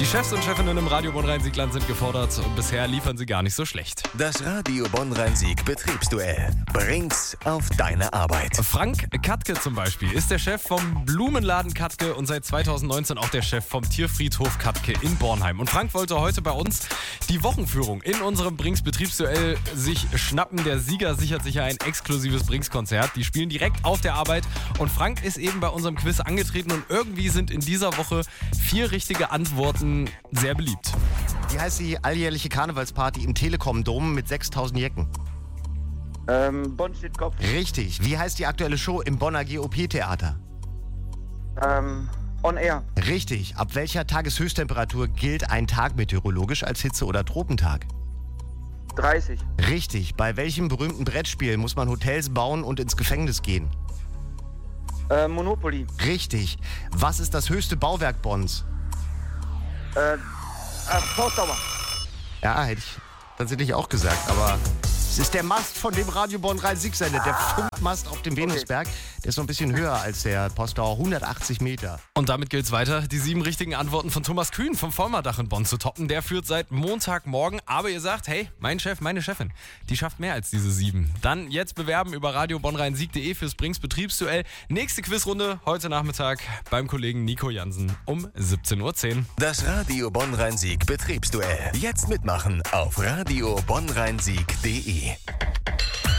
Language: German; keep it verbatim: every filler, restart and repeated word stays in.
Die Chefs und Chefinnen im Radio Bonn-Rhein-Sieg-Land sind gefordert und bisher liefern sie gar nicht so schlecht. Das Radio Bonn-Rhein-Sieg Betriebsduell bringt's auf deine Arbeit. Frank Katke zum Beispiel ist der Chef vom Blumenladen Katke und seit zweitausendneunzehn auch der Chef vom Tierfriedhof Katke in Bornheim. Und Frank wollte heute bei uns die Wochenführung in unserem Brinks Betriebsduell sich schnappen. Der Sieger sichert sich ja ein exklusives Brinks-Konzert. Die spielen direkt auf der Arbeit und Frank ist eben bei unserem Quiz angetreten und irgendwie sind in dieser Woche vier richtige Antworten sehr beliebt. Wie heißt die alljährliche Karnevalsparty im Telekom-Dom mit sechstausend Jecken? Ähm, Bonn steht Kopf. Richtig. Wie heißt die aktuelle Show im Bonner G O P-Theater? Ähm, On Air. Richtig. Ab welcher Tageshöchsttemperatur gilt ein Tag meteorologisch als Hitze- oder Tropentag? dreißig. Richtig. Bei welchem berühmten Brettspiel muss man Hotels bauen und ins Gefängnis gehen? Äh, Monopoly. Richtig. Was ist das höchste Bauwerk Bonns? Äh, äh Postauer. Ja, hätte ich tatsächlich auch gesagt, aber es ist der Mast von dem Radio Bonn-Rhein-Sieg sendet, der Funkmast auf dem Venusberg. Der ist noch ein bisschen höher als der Postauer, hundertachtzig Meter. Und damit gilt es weiter, die sieben richtigen Antworten von Thomas Kühn vom Vollmardach in Bonn zu toppen. Der führt seit Montagmorgen, aber ihr sagt, hey, mein Chef, meine Chefin, die schafft mehr als diese sieben. Dann jetzt bewerben über radio bonn rhein sieg punkt de fürs Brinks Betriebsduell. Nächste Quizrunde heute Nachmittag beim Kollegen Nico Jansen um siebzehn Uhr zehn. Das Radio Bonn-Rhein-Sieg Betriebsduell. Jetzt mitmachen auf radio bonn rhein sieg punkt de.